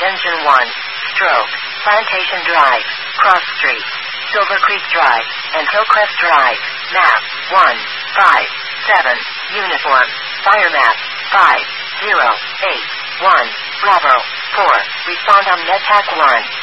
Engine 1. Stroke. Plantation Drive. Cross Street. Silver Creek Drive, and Hillcrest Drive. Map 157. Uniform. Fire map 5081. Bravo 4. Respond on MedTac 1.